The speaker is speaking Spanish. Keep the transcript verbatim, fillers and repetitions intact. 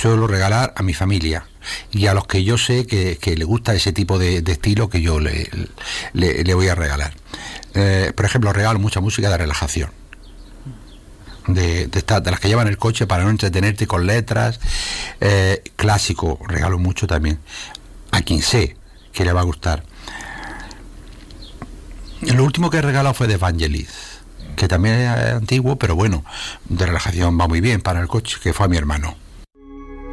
suelo regalar a mi familia y a los que yo sé que, que le gusta ese tipo de, de estilo que yo le, le, le voy a regalar. Eh, por ejemplo, regalo mucha música de relajación, de, de, esta, de las que llevan el coche para no entretenerte con letras. Eh, clásico, regalo mucho también a quien sé que le va a gustar. Lo último que he regalado fue de Vangelis, que también es antiguo, pero bueno, de relajación va muy bien para el coche, que fue a mi hermano.